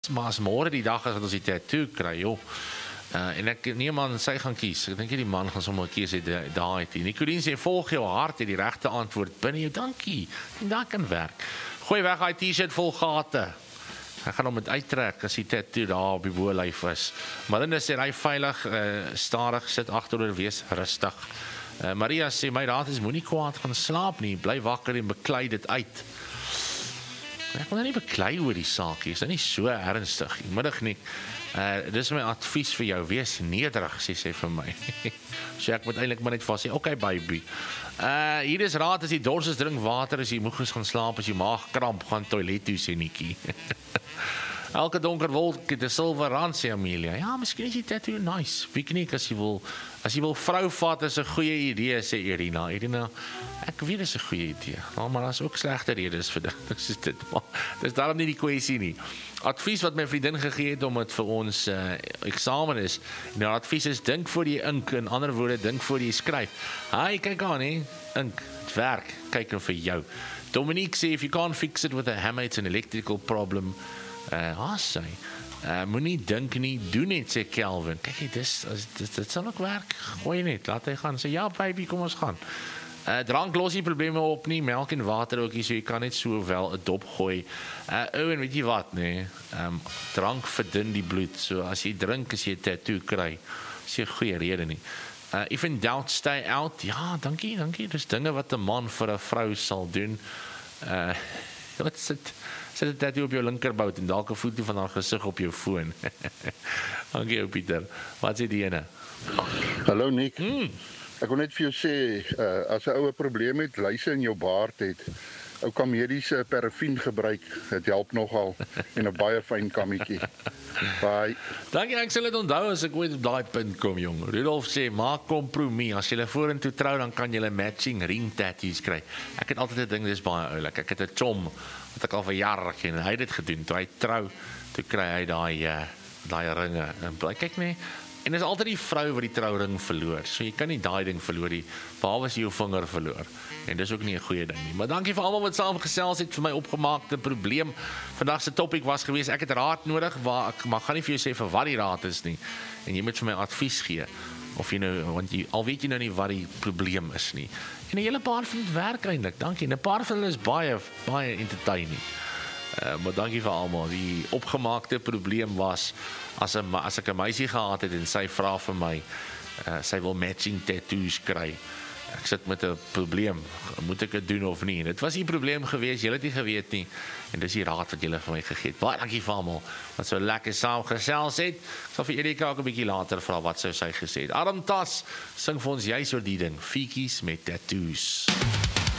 maar as môre die dag is wat ons die tattoo kry, joh. En ek neem aan sy gaan kies. Ek dink die man gaan sommer kies daai het. Nicolien sê volg jou hart, het die regte antwoord binne jou. Dankie. En daar kan werk. Gooi weg daai T-shirt vol gate. Ek gaan hom met uittrek as die tattoo daar op die bolyf is. Marinda sê hy veilig, stadig sit agteroor, wees rustig. Maria sê my raad is moenie kwaad gaan slaap nie, bly wakker en beklei dit uit. Ek wil nou nie beklei oor die saak nie, is nie so ernstig. Middag nie. Dis my advies vir jou, wees nederig, sê vir my. So ek moet eintlik maar net vas sê, okay baby. Hier is raad, as jy dors is, drink water, as jy moeg is gaan slaap, as jy maag kramp, gaan toilet toe, sê Nikkie. Elke donker wolk het 'n silwer rand, sê Amelia. Ja, miskien is die tattoo nice. Piknik as jy wil vrou vat, is 'n goeie idee, sê Irina. Irina, ek weet dis 'n goeie idee. Maar daar's ook slegte redes vir dit. Dis daarom nie die kwessie nie. Advies wat my vriendin gegee het om dit vir ons eksamen is. En die advies is dink voor jy ink, in ander woorde dink voor jy skryf. Hy kyk aan hè, ink, dit werk. Kyk nou vir jou. Dominique sê if you can't fix it with a hammer, it's an electrical problem. Sê, moenie dink nie, doen net, sê Kelvin. Kyk, dit sal ook werk. Gooi net, laat hy gaan. Sê ja baby, kom ons gaan. Drank los nie probleme op nie, melk en water ook nie, so jy kan net so wel 'n dop gooi. En weet jy wat, nee, drank verdun die bloed, so as jy drink, as jy 'n tattoo kry, is jy 'n goeie rede nie. If in doubt, stay out. Ja, dankie, dis dinge wat 'n man vir 'n vrou sal doen. Wat sit 'n tattoo op jou linkerbout en dalk 'n foto van haar gesig op jou foon. Dankie, Pieter. Wat sê die ene? Hallo Nick. Ek wil net vir jou sê, as 'n ou 'n probleem het, luise in jou baard het, ou kan mediese parafin gebruik, dit help nogal, en 'n baie fyn kammetjie. Bye. Dankie, ek sal dit onthou as ek ooit op daai punt kom, jong. Rudolf sê, maak kompromie, as jy vorentoe trou, dan kan jy matching ring tattoos kry. Ek het altyd 'n ding, dis baie oulik, ek het 'n chom, wat ek al vir jare ken, en hy het dit gedoen, toe hy trou, toe kry hy daai ringe, en kyk nee, en dis altyd die vrou wat die trouring verloor, so jy kan nie daai ding verloor nie, behalwe as jy jou vinger verloor, en dis ook nie 'n goeie ding nie, maar dankie vir almal wat saamgesels het vir my opgemaakte probleem. Vandag se topik was gewees, ek het raad nodig, maar gaan nie vir jou sê vir wat die raad is nie, en jy moet vir my advies gee, of jy nou, want al weet jy nou nie wat die probleem is nie, en 'n hele paar van dit werk eintlik, dankie, en 'n paar van hulle is baie entertaining. Maar dankie vir almal. Die opgemaakte probleem was as ek 'n meisie gehad het en sy vra vir my, sy wil matching tattoos kry. Ek sit met 'n probleem, moet ek dit doen of nie? En dit was nie 'n probleem gewees, julle het nie geweet nie. En dis die raad wat julle vir my gegee het. Baie dankie vir almal wat so lekker saam gesels het. Ek sal vir Erika ook 'n bietjie later vra wat sou sy gesê het. Adam Tas sing vir ons juis oor die ding, fietjies met tattoos.